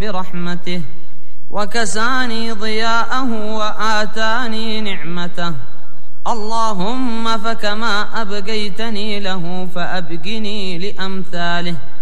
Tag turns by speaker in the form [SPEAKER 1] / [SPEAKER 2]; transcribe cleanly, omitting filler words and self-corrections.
[SPEAKER 1] برحمته، وكساني ضياءه وآتاني نعمته. اللهم فكما أبقيتني له فأبقني لأمثاله.